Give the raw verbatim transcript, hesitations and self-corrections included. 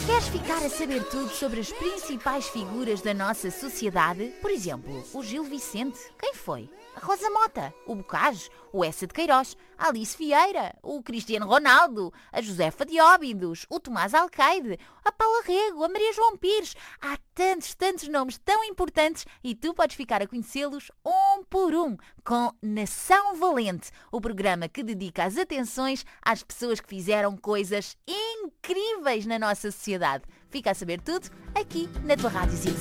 Queres ficar a saber tudo sobre as principais figuras da nossa sociedade? Por exemplo, o Gil Vicente. Quem foi? A Rosa Mota, o Bocage, o Eça de Queiroz, a Alice Vieira, o Cristiano Ronaldo, a Josefa de Óbidos, o Tomás Alcaide, a Paula Rego, a Maria João Pires. Há tantos, tantos nomes tão importantes e tu podes ficar a conhecê-los um por um com Nação Valente, o programa que dedica as atenções às pessoas que fizeram coisas incríveis na nossa sociedade. Fica a saber tudo aqui na tua Rádio Zig Zag.